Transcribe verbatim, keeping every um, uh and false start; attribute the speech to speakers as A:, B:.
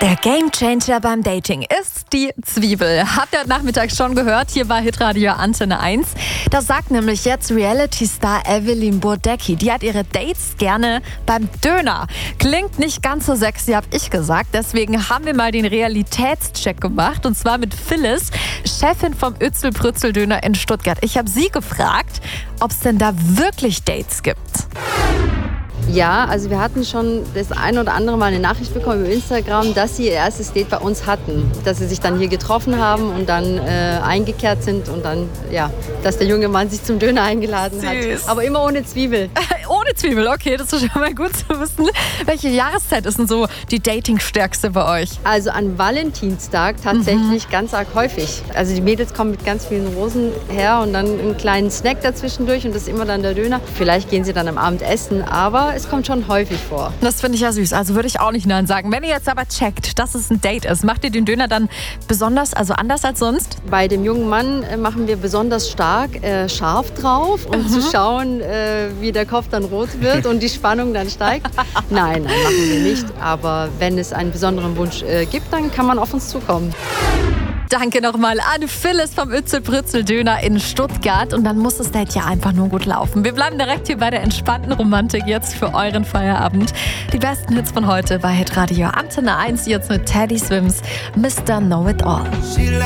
A: Der Gamechanger beim Dating ist die Zwiebel. Habt ihr heute Nachmittag schon gehört? Hier bei Hitradio Antenne eins. Das sagt nämlich jetzt Reality-Star Evelyn Burdecki. Die hat ihre Dates gerne beim Döner. Klingt nicht ganz so sexy, hab ich gesagt. Deswegen haben wir mal den Realitätscheck gemacht. Und zwar mit Phyllis, Chefin vom Ötzel-Prützel-Döner in Stuttgart. Ich habe sie gefragt, ob es denn da wirklich Dates gibt.
B: Ja, also wir hatten schon das ein oder andere Mal eine Nachricht bekommen über Instagram, dass sie ihr erstes Date bei uns hatten. Dass sie sich dann hier getroffen haben und dann äh, eingekehrt sind und dann, ja, dass der junge Mann sich zum Döner eingeladen
A: Süß.
B: hat. Aber immer ohne Zwiebel.
A: Ohne Zwiebel, okay, das ist schon mal gut zu wissen. Welche Jahreszeit ist denn so die Datingstärkste bei euch?
B: Also an Valentinstag tatsächlich mhm. ganz arg häufig. Also die Mädels kommen mit ganz vielen Rosen her und dann einen kleinen Snack dazwischendurch und das ist immer dann der Döner. Vielleicht gehen sie dann am Abend essen, aber es kommt schon häufig vor.
A: Das finde ich ja süß, also würde ich auch nicht nein sagen. Wenn ihr jetzt aber checkt, dass es ein Date ist, macht ihr den Döner dann besonders, also anders als sonst?
B: Bei dem jungen Mann äh, machen wir besonders stark äh, scharf drauf, um mhm. zu schauen, äh, wie der Kopf dann rot wird und die Spannung dann steigt. Nein, nein, machen wir nicht. Aber wenn es einen besonderen Wunsch äh, gibt, dann kann man auf uns zukommen.
A: Danke nochmal an Phyllis vom Ötzel-Prützel-Döner in Stuttgart. Und dann muss das Date ja einfach nur gut laufen. Wir bleiben direkt hier bei der entspannten Romantik jetzt für euren Feierabend. Die besten Hits von heute bei Hitradio Antenne eins, jetzt mit Teddy Swims, Mister Know It All.